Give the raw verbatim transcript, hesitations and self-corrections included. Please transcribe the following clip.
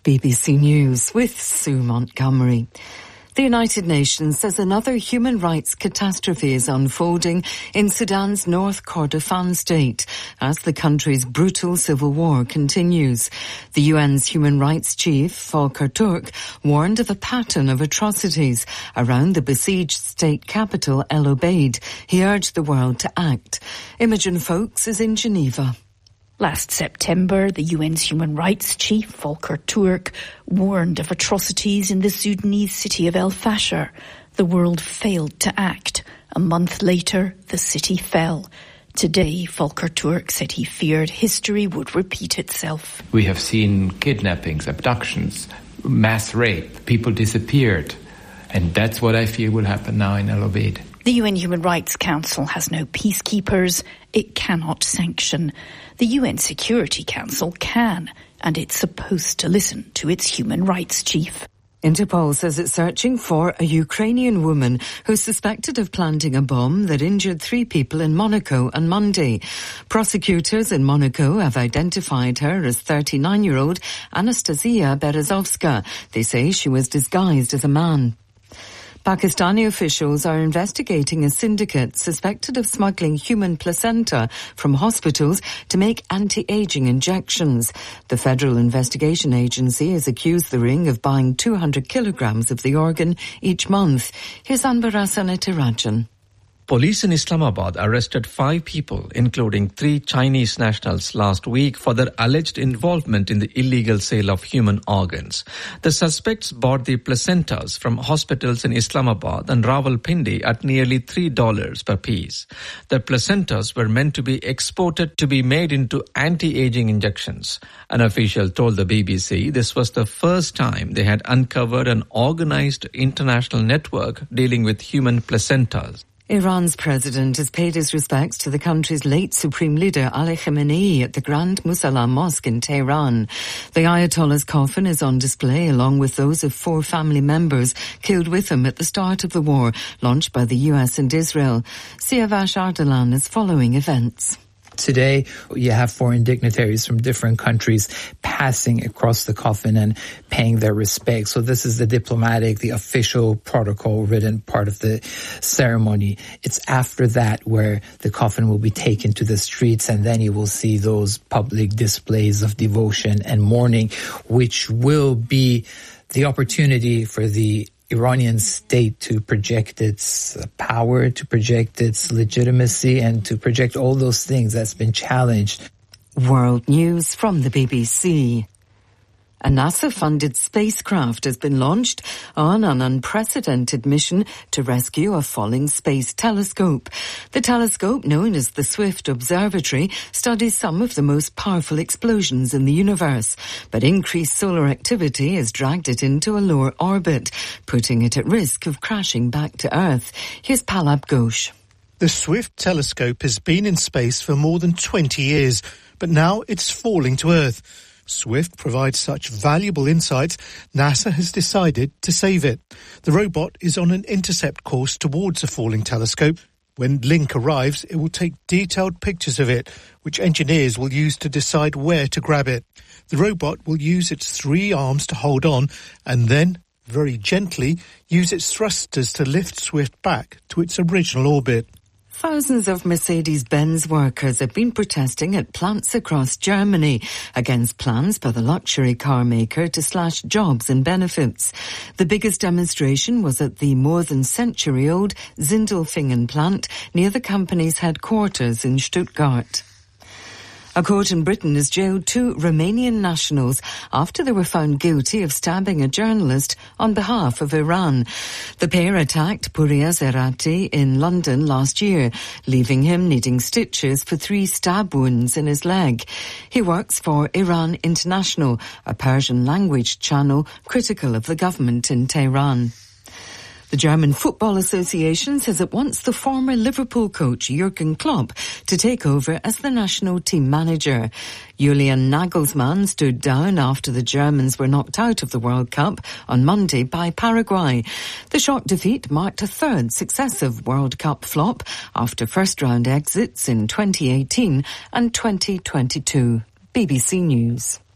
B B C News with Sue Montgomery. The United Nations says another human rights catastrophe is unfolding in Sudan's North Kordofan state as the country's brutal civil war continues. The U N's human rights chief, Volker Turk, warned of a pattern of atrocities around the besieged state capital, El Obeid. He urged the world to act. Imogen Folks is in Geneva. Last September, the U N's human rights chief, Volker Turk, warned of atrocities in the Sudanese city of El Fasher. The world failed to act. A month later, the city fell. Today, Volker Turk said he feared history would repeat itself. We have seen kidnappings, abductions, mass rape, people disappeared. And that's what I fear will happen now in El Obeid. The U N Human Rights Council has no peacekeepers. It cannot sanction. The U N Security Council can, and it's supposed to listen to its human rights chief. Interpol says it's searching for a Ukrainian woman who's suspected of planting a bomb that injured three people in Monaco on Monday. Prosecutors in Monaco have identified her as thirty-nine-year-old Anastasia Berezovska. They say she was disguised as a man. Pakistani officials are investigating a syndicate suspected of smuggling human placenta from hospitals to make anti-aging injections. The Federal Investigation Agency has accused the ring of buying two hundred kilograms of the organ each month. Here's Anbarasan Etirajan. Police in Islamabad arrested five people, including three Chinese nationals, last week for their alleged involvement in the illegal sale of human organs. The suspects bought the placentas from hospitals in Islamabad and Rawalpindi at nearly three dollars per piece. The placentas were meant to be exported to be made into anti-aging injections. An official told the B B C this was the first time they had uncovered an organized international network dealing with human placentas. Iran's president has paid his respects to the country's late supreme leader Ali Khamenei at the Grand Musalla Mosque in Tehran. The Ayatollah's coffin is on display along with those of four family members killed with him at the start of the war launched by the U S and Israel. Siavash Ardalan is following events. Today, you have foreign dignitaries from different countries passing across the coffin and paying their respects. So this is the diplomatic, the official protocol-ridden part of the ceremony. It's after that where the coffin will be taken to the streets, and then you will see those public displays of devotion and mourning, which will be the opportunity for the Iranian state to project its power, to project its legitimacy, and to project all those things that's been challenged. World News from the B B C. A NASA-funded spacecraft has been launched on an unprecedented mission to rescue a falling space telescope. The telescope, known as the Swift Observatory, studies some of the most powerful explosions in the universe, but increased solar activity has dragged it into a lower orbit, putting it at risk of crashing back to Earth. Here's Palab Ghosh. The Swift telescope has been in space for more than twenty years, but now it's falling to Earth. Swift provides such valuable insights, NASA has decided to save it. The robot is on an intercept course towards a falling telescope. When Link arrives, it will take detailed pictures of it, which engineers will use to decide where to grab it. The robot will use its three arms to hold on and then, very gently, use its thrusters to lift Swift back to its original orbit. Thousands of Mercedes-Benz workers have been protesting at plants across Germany against plans by the luxury car maker to slash jobs and benefits. The biggest demonstration was at the more than century-old Sindelfingen plant near the company's headquarters in Stuttgart. A court in Britain has jailed two Romanian nationals after they were found guilty of stabbing a journalist on behalf of Iran. The pair attacked Puria Zerati in London last year, leaving him needing stitches for three stab wounds in his leg. He works for Iran International, a Persian language channel critical of the government in Tehran. The German Football Association says it wants the former Liverpool coach Jurgen Klopp to take over as the national team manager. Julian Nagelsmann stood down after the Germans were knocked out of the World Cup on Monday by Paraguay. The shock defeat marked a third successive World Cup flop after first-round exits in twenty eighteen and twenty twenty-two. B B C News.